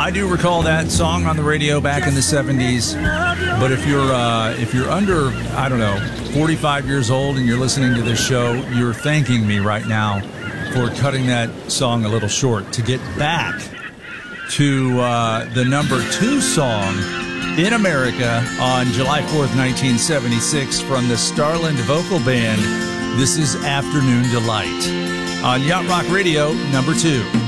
I do recall that song on the radio back in the 70s. But if you're under, I don't know, 45 years old and you're listening to this show, you're thanking me right now for cutting that song a little short to get back to the number 2 song in America on July 4th, 1976 from the Starland Vocal Band. This is Afternoon Delight on Yacht Rock Radio, number 2.